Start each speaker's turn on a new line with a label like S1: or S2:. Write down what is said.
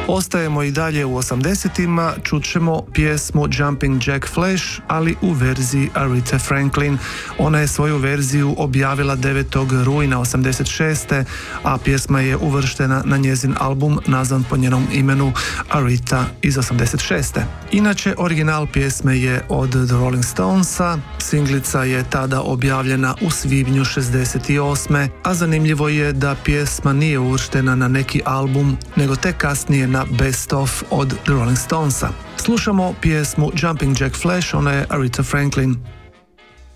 S1: Ostajemo i dalje u 80-ima, čućemo pjesmu Jumping Jack Flash, ali u verziji Aretha Franklin. Ona je svoju verziju objavila 9. rujna 86. a pjesma je uvrštena na njezin album nazvan po njenom imenu Aretha iz 86. Inače, original pjesme je od The Rolling Stonesa, singlica je tada objavljena u svibnju 68. a zanimljivo je da pjesma nije uvrštena na neki album, nego tek kasnije na Best of od The Rolling Stonesa. Slušamo pjesmu Jumping Jack Flash, ona je Aretha Franklin.